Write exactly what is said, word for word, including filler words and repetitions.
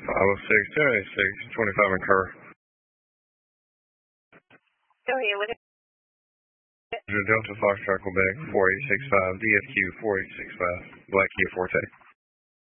five oh six, ten eighty-six, twenty-five in Kerr. Go ahead with it. Delta Foxtrot Quebec, four eight six five, D F Q four eight six five, Black Kia Forte.